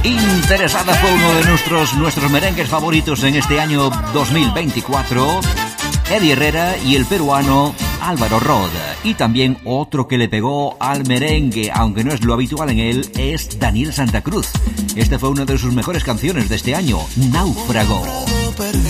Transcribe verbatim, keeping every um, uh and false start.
Interesada fue uno de nuestros, nuestros merengues favoritos en este año dos mil veinticuatro, Eddie Herrera y el peruano Álvaro Rod. Y también otro que le pegó al merengue, aunque no es lo habitual en él, es Daniel Santa Cruz. Este fue una de sus mejores canciones de este año, Náufrago.